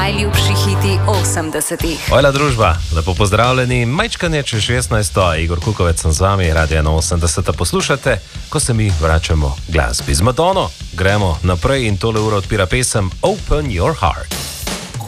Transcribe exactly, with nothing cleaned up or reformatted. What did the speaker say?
Najljubši hiti osemdesetih. Hvala družba, lepo pozdravljeni. Majčkanje čez šestnajsto, Igor Kukovec sem z vami, Radio ena osemdeset poslušate, ko se mi vračamo glasbi. Z Madono gremo naprej in tole uro odpira pesem Open Your Heart.